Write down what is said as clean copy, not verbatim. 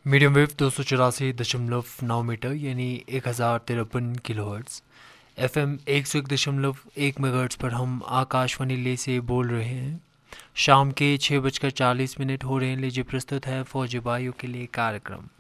Medium wave 284.9 metre यानी 1053 kilohertz. FM 101.1 megahertz पर हम आकाशवाणी ले से बोल रहे हैं। शाम के 6:40 हो रहे हैं। लीजिए प्रस्तुत है फौजी भाइयों के लिए कार्यक्रम।